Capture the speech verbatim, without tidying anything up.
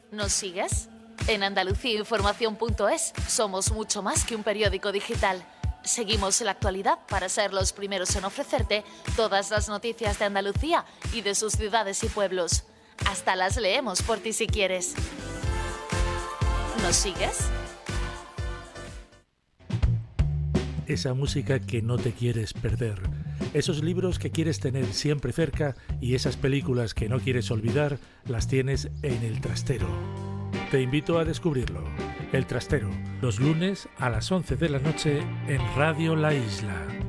¿Nos sigues? En andalucía información punto es somos mucho más que un periódico digital. Seguimos la actualidad para ser los primeros en ofrecerte todas las noticias de Andalucía y de sus ciudades y pueblos. Hasta las leemos por ti si quieres. ¿Nos sigues? Esa música que no te quieres perder, esos libros que quieres tener siempre cerca y esas películas que no quieres olvidar, las tienes en El Trastero. Te invito a descubrirlo. El Trastero, los lunes a las once de la noche en Radio La Isla.